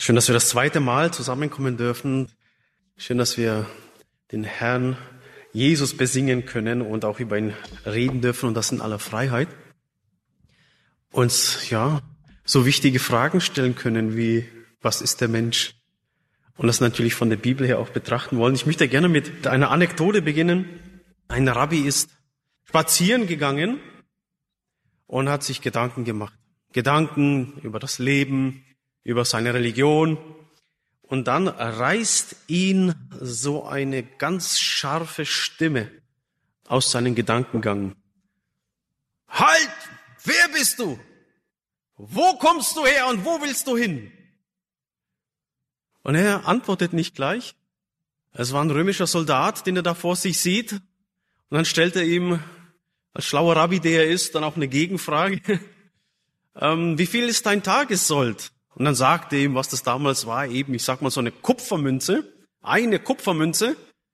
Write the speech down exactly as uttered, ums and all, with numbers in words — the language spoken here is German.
Schön, dass wir das zweite Mal zusammenkommen dürfen. Schön, dass wir den Herrn Jesus besingen können und auch über ihn reden dürfen und das in aller Freiheit. Uns, ja, so wichtige Fragen stellen können wie, was ist der Mensch? Und das natürlich von der Bibel her auch betrachten wollen. Ich möchte gerne mit einer Anekdote beginnen. Ein Rabbi ist spazieren gegangen und hat sich Gedanken gemacht. Gedanken über das Leben, über seine Religion. Und dann reißt ihn so eine ganz scharfe Stimme aus seinem Gedankengang. Halt! Wer bist du? Wo kommst du her und wo willst du hin? Und er antwortet nicht gleich. Es war ein römischer Soldat, den er da vor sich sieht. Und dann stellt er ihm, als schlauer Rabbi, der er ist, dann auch eine Gegenfrage. ähm, wie viel ist dein Tagessold? Und dann sagt er ihm, was das damals war, eben, ich sag mal so eine Kupfermünze, eine Kupfermünze.